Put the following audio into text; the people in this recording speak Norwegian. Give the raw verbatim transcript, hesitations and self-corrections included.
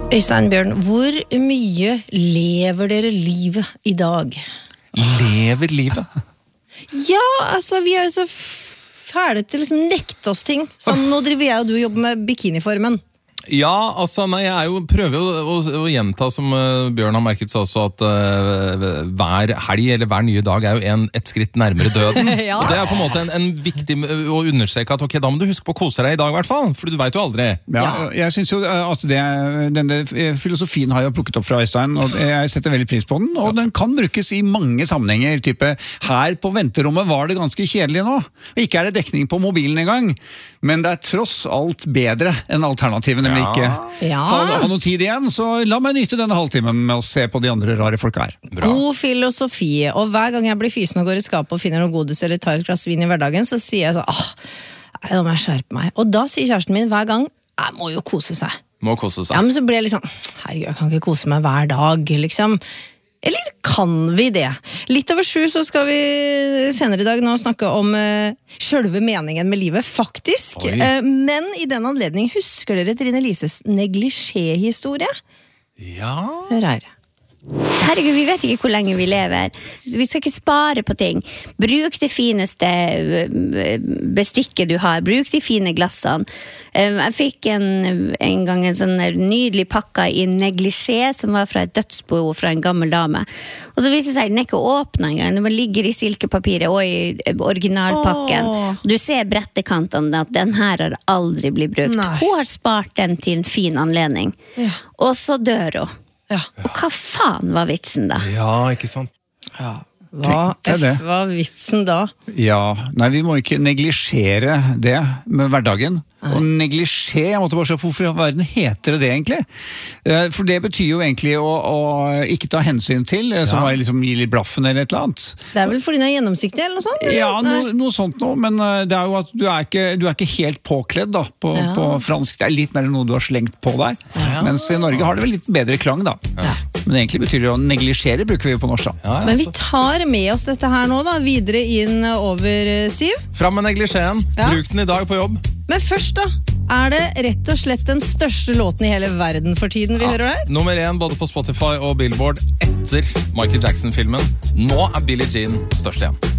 Øystein Bjørn, hvor mye lever dere livet i dag? Lever livet? Ja, altså vi er jo så fæle til å liksom nekte oss ting. Så nå driver jeg og du jobber med bikiniformen. Ja, altså, nei, jeg er jo, prøver jo å, å, å gjenta, som uh, Bjørn har merket seg også, at uh, hver helg eller hver nye dag er jo en, et skritt nærmere døden. Ja. Det er på en måte en, en viktig å understreke at ok, da må du huske på å kose deg i dag i hvert fall, for du vet jo aldri. Ja, jeg synes jo at det, denne filosofien har jeg plukket opp fra Øystein, og jeg setter veldig pris på den, og den kan brukes i mange sammenhenger, type her på venterommet var det ganske kjedelig nå, og ikke er det dekning på mobilen engang, men det er tross alt bedre enn alternativene. Ja. Ikke ja. ha, ha noe tid igjen, så la meg nyte denne halvtimen med å se på de andre rare folka her. Bra. God filosofi, og hver gang jeg blir fysen og går i skapet og finner noe godis eller tar et glass vin i hverdagen, så sier jeg sånn, åh, nå må jeg skjerpe meg. Og da sier kjæresten min hver gang, jeg må jo kose seg. Må kose seg. Ja, men så blir jeg liksom, herregud, jeg kan ikke kose meg hver dag, liksom. Eller kan vi det? Litt over sju så skal vi senere i dag nå snakke om uh, selve meningen med livet, faktisk. Uh, men i den anledning, husker dere Trine Lises neglisjé-historie? Ja. Hør her. Herregud, vi vet ikke hvor lenge vi lever. Vi skal ikke spare på ting. Bruk det fineste bestikket du har. Bruk de fine glassene. Jeg fikk en, en gang en sånn nydelig pakka i neglisjé som var fra et dødsbo fra en gammel dame. Og så viser det seg at den er ikke åpnet en gang. Den ligger i silkepapiret og i originalpakken. Åh. Du ser brettekantene at den her har aldri blitt brukt. Nei. Hun har spart den til en fin anledning. Ja. Og så dør hun. Ja. Og hva faen var vitsen da? Ja, ikke sant? Ja. Hva Tenkte jeg det. F var vitsen da? Ja, nei, vi må ikke neglisjere det med hverdagen. Nei. Og neglisjé, jeg måtte bare se hvorfor i verden heter det det egentlig? For det betyr jo egentlig å, å ikke ta hensyn til, så Ja. har jeg liksom gi litt blaffen eller et eller annet. Det er vel fordi den er gjennomsiktig eller noe sånt? eller? Ja, Nei. noe, noe sånt noe, men det er jo at du er ikke, du er ikke helt påkledd da, på, Ja. på fransk. Det er litt mer noe du har slengt på deg, Ja. mens i Norge har det vel litt bedre klang da. Ja. Men egentlig betyr det å neglisjere, bruker vi jo på norsk da. Ja, ja, Men vi så- tar med oss dette her nå da, videre inn over eh, syv. Fram med neglisjeen, Ja. bruk den i dag på jobb. Men først da, er det rett og slett den største låten i hele verden for tiden vi hører her? Nummer én både på Spotify og Billboard etter Michael Jackson-filmen. Nå er Billie Jean størst igjen.